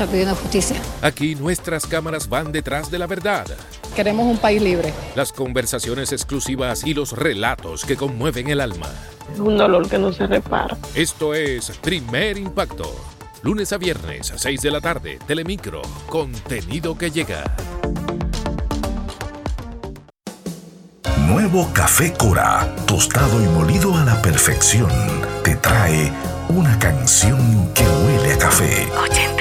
está pidiendo justicia. Aquí nuestras cámaras van detrás de la verdad. Queremos un país libre. Las conversaciones exclusivas y los relatos que conmueven el alma. Es un dolor que no se repara. Esto es Primer Impacto. Lunes a viernes a 6 de la tarde, Telemicro, contenido que llega. Nuevo Café Cora, tostado y molido a la perfección, te trae una canción que huele a café. 80.